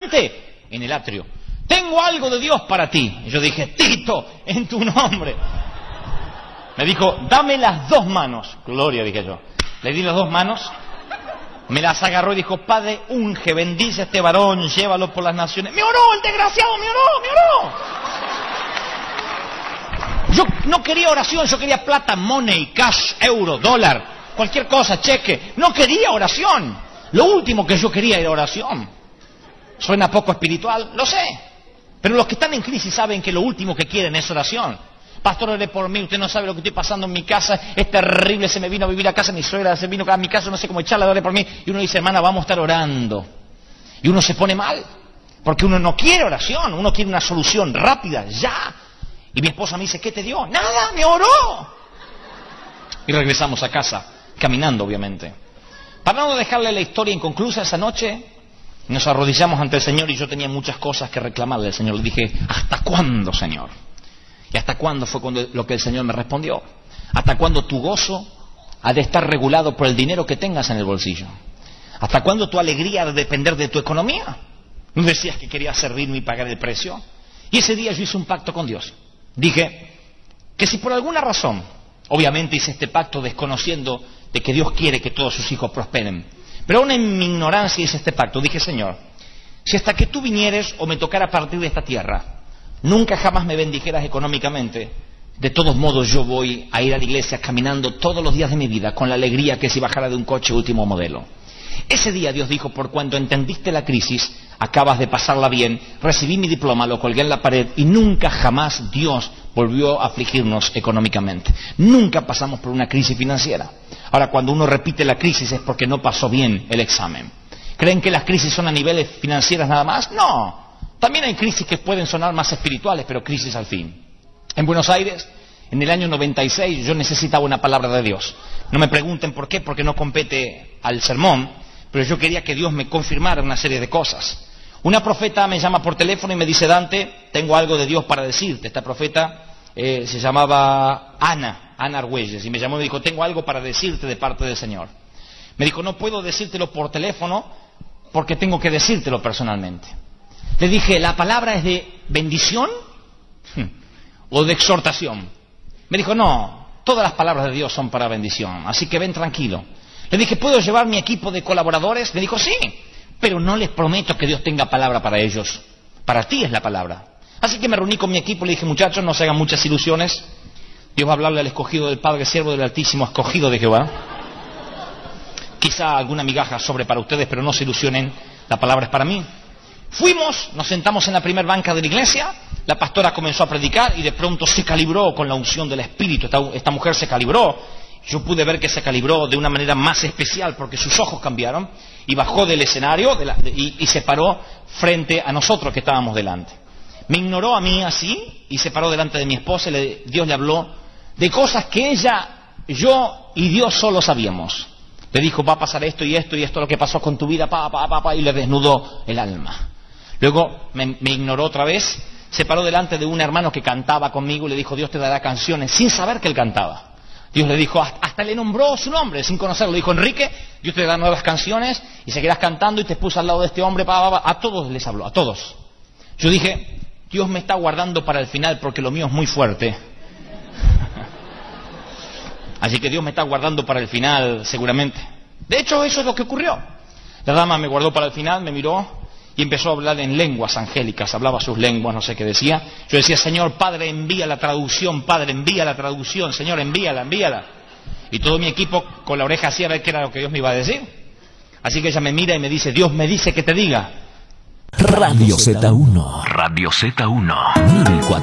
delante, en el atrio. Tengo algo de Dios para ti. Y yo dije, Tito, en tu nombre. Me dijo, dame las 2 manos. Gloria, dije yo. Le di las 2 manos, me las agarró y dijo, Padre, unge, bendice a este varón, llévalo por las naciones. Me oró el desgraciado, me oró. Yo no quería oración, yo quería plata, money, cash, euro, dólar, cualquier cosa, cheque. No quería oración. Lo último que yo quería era oración. Suena poco espiritual, lo sé. Pero los que están en crisis saben que lo último que quieren es oración. Pastor, ore por mí, usted no sabe lo que estoy pasando en mi casa, es terrible, se me vino a vivir a casa mi suegra, se vino a mi casa, no sé cómo echarla, ore por mí. Y uno dice, hermana, vamos a estar orando. Y uno se pone mal, porque uno no quiere oración, uno quiere una solución rápida, ya. Y mi esposa me dice, ¿qué te dio? Nada, me oró. Y regresamos a casa, caminando obviamente. Para no dejarle la historia inconclusa esa noche, nos arrodillamos ante el Señor y yo tenía muchas cosas que reclamarle al Señor. Le dije, ¿hasta cuándo, Señor? ¿Y hasta cuándo fue lo que el Señor me respondió? ¿Hasta cuándo tu gozo ha de estar regulado por el dinero que tengas en el bolsillo? ¿Hasta cuándo tu alegría ha de depender de tu economía? ¿No decías que querías servirme y pagar el precio? Y ese día yo hice un pacto con Dios. Dije que si por alguna razón, obviamente hice este pacto desconociendo de que Dios quiere que todos sus hijos prosperen, pero aún en mi ignorancia hice este pacto. Dije, Señor, si hasta que tú vinieres o me tocara partir de esta tierra, nunca jamás me bendijeras económicamente, de todos modos yo voy a ir a la iglesia caminando todos los días de mi vida con la alegría que si bajara de un coche último modelo. Ese día Dios dijo, por cuanto entendiste la crisis, acabas de pasarla bien, recibí mi diploma, lo colgué en la pared y nunca jamás Dios volvió a afligirnos económicamente. Nunca pasamos por una crisis financiera. Ahora, cuando uno repite la crisis es porque no pasó bien el examen. ¿Creen que las crisis son a niveles financieros nada más? No. También hay crisis que pueden sonar más espirituales, pero crisis al fin. En Buenos Aires, en el año 96, yo necesitaba una palabra de Dios. No me pregunten por qué, porque no compete al sermón, pero yo quería que Dios me confirmara una serie de cosas. Una profeta me llama por teléfono y me dice, Dante, tengo algo de Dios para decirte. Esta profeta se llamaba Ana Argüelles, y me llamó y me dijo, tengo algo para decirte de parte del Señor. Me dijo, no puedo decírtelo por teléfono porque tengo que decírtelo personalmente. Le dije, ¿la palabra es de bendición o de exhortación? Me dijo, no, todas las palabras de Dios son para bendición, así que ven tranquilo. Le dije, ¿puedo llevar mi equipo de colaboradores? Me dijo, sí, pero no les prometo que Dios tenga palabra para ellos. Para ti es la palabra. Así que me reuní con mi equipo y le dije, muchachos, no se hagan muchas ilusiones. Dios va a hablarle al escogido del Padre, siervo del Altísimo, escogido de Jehová. Quizá alguna migaja sobre para ustedes, pero no se ilusionen, la palabra es para mí. Fuimos, nos sentamos en la primer banca de la iglesia, la pastora comenzó a predicar y de pronto se calibró con la unción del Espíritu. Esta mujer se calibró. Yo pude ver que se calibró de una manera más especial porque sus ojos cambiaron y bajó del escenario y se paró frente a nosotros que estábamos delante. Me ignoró a mí así y se paró delante de mi esposa y Dios le habló de cosas que ella, yo y Dios solo sabíamos. Le dijo, va a pasar esto y esto y esto, lo que pasó con tu vida, y le desnudó el alma. Luego me ignoró otra vez, se paró delante de un hermano que cantaba conmigo y le dijo, Dios te dará canciones, sin saber que él cantaba. Dios le dijo, hasta le nombró su nombre, sin conocerlo. Le dijo, Enrique, Dios te dará nuevas canciones y seguirás cantando, y te puso al lado de este hombre, a todos les habló, a todos. Yo dije, Dios me está guardando para el final porque lo mío es muy fuerte. Así que Dios me está guardando para el final, seguramente. De hecho, eso es lo que ocurrió. La dama me guardó para el final, me miró y empezó a hablar en lenguas angélicas, hablaba sus lenguas, no sé qué decía. Yo decía, Señor, Padre, envía la traducción, Padre, envía la traducción, Señor, envíala. Y todo mi equipo con la oreja así a ver qué era lo que Dios me iba a decir. Así que ella me mira y me dice, Dios me dice que te diga. Radio Z1. Radio Z1. 1400.